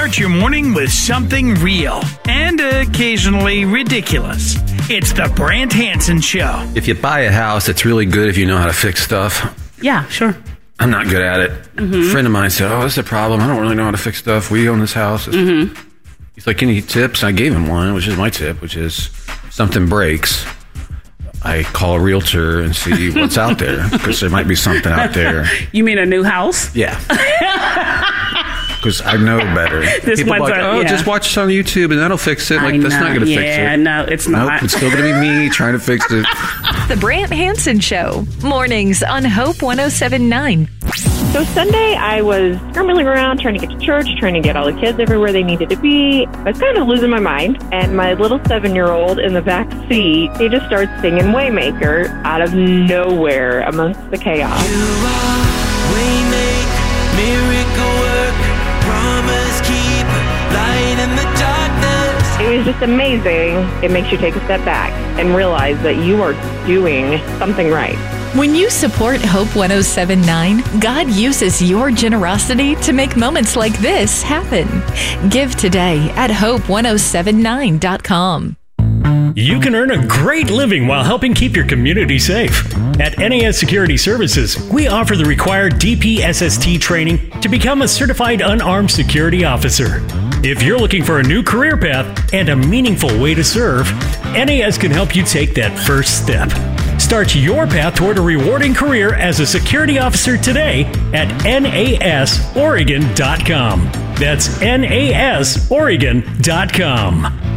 Start your morning with something real and occasionally ridiculous. It's the Brant Hansen Show. If you buy a house, it's really good if you know how to fix stuff. Yeah, sure. I'm not good at it. A friend of mine said, this is a problem. I don't really know how to fix stuff. We own this house. He's like, any tips? I gave him one, which is my tip, which is something breaks, I call a realtor and see what's out there, because there might be something out there. You mean a new house? Yeah. Because I know better. People are like, just watch this on YouTube and that'll fix it. Like, that's not going to fix it. Yeah, no, it's not. Nope, it's still going to be me trying to fix it. The Brant Hansen Show, mornings on Hope 107.9. So Sunday, I was scrambling around trying to get to church, trying to get all the kids everywhere they needed to be. I was kind of losing my mind, and my little 7-year-old in the back seat, he just starts singing Waymaker out of nowhere amongst the chaos. You are Waymaker, miracle worker, promise keeper, light in the darkness. It was just amazing. It makes you take a step back and realize that you are doing something right. When you support Hope 107.9, God uses your generosity to make moments like this happen. Give today at hope1079.com. You can earn a great living while helping keep your community safe. At NAS Security Services, we offer the required DPSST training to become a certified unarmed security officer. If you're looking for a new career path and a meaningful way to serve, NAS can help you take that first step. Start your path toward a rewarding career as a security officer today at nasoregon.com. That's nasoregon.com.